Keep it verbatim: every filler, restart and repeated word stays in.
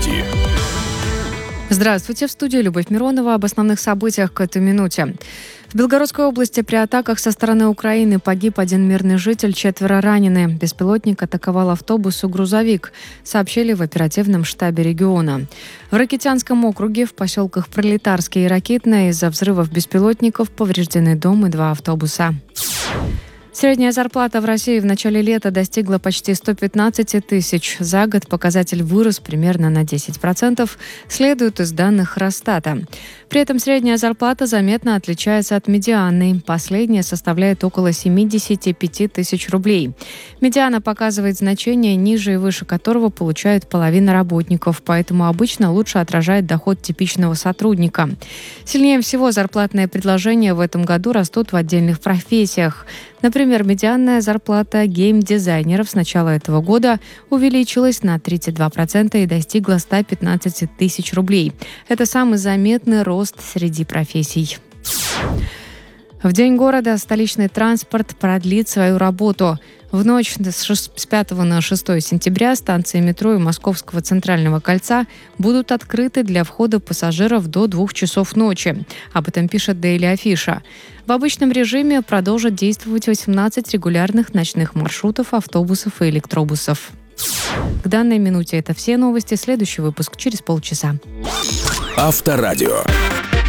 Новости. Здравствуйте, в студии Любовь Миронова. Об основных событиях к этой минуте. В Белгородской области при атаках со стороны Украины погиб один мирный житель, четверо ранены. Беспилотник атаковал автобус и грузовик, сообщили в оперативном штабе региона. В Ракитянском округе в поселках Пролетарский и Ракитное из-за взрывов беспилотников повреждены дом и два автобуса. Средняя зарплата в России в начале лета достигла почти сто пятнадцать тысяч. За год показатель вырос примерно на десять процентов, следует из данных Росстата. При этом средняя зарплата заметно отличается от медианной. Последняя составляет около семьдесят пять тысяч рублей. Медиана показывает значение, ниже и выше которого получает половина работников, поэтому обычно лучше отражает доход типичного сотрудника. Сильнее всего зарплатные предложения в этом году растут в отдельных профессиях. Например, медианная зарплата гейм-дизайнеров с начала этого года увеличилась на тридцать два процента и достигла сто пятнадцать тысяч рублей. Это самый заметный рост среди профессий. В День города столичный транспорт продлит свою работу. В ночь с пятого на шестое сентября станции метро и Московского центрального кольца будут открыты для входа пассажиров до двух часов ночи. Об этом пишет Daily Afisha. В обычном режиме продолжат действовать восемнадцать регулярных ночных маршрутов, автобусов и электробусов. К данной минуте это все новости. Следующий выпуск через полчаса. Авторадио.